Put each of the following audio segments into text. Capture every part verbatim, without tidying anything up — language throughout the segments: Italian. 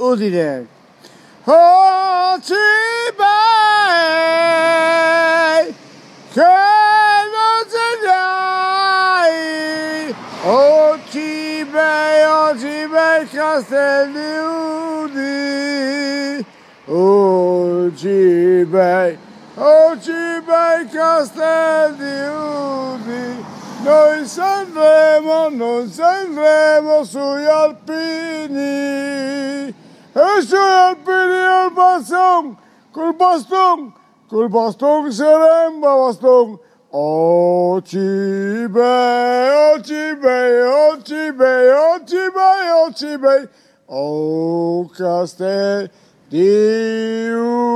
Udine. Oh Cibei, che non ce l'hai. Oh Cibei, oh Cibei, Castelli Udi. Oh Cibei, oh Cibei, Castelli Udi. Noi Sanremo, non Sanremo sugli alpini. E sugli alpini al baston, col baston, col baston saremba baston. Oh Cibei, oh Cibei, oh Cibei, oh Cibei, oh Cibei, oh Castel di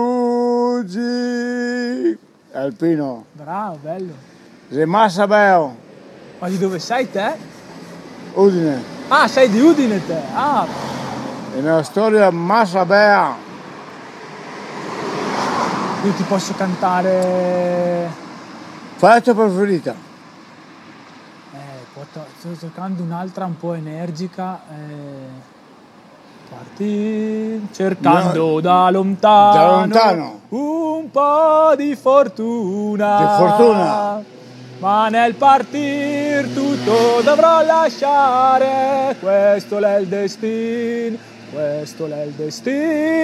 Ugi. Alpino. Bravo, bello. Rimassa bello. Ma di dove sei te? Udine. Ah, sei di Udine te. Ah. È una storia massa bella. Io ti posso cantare. Qual è la tua preferita? Eh, sto cercando un'altra un po' energica. Eh, parti cercando No, da lontano, da lontano un po' di fortuna. Di fortuna. Ma nel partir tutto dovrò lasciare. Questo è il destino. Questo è il destino.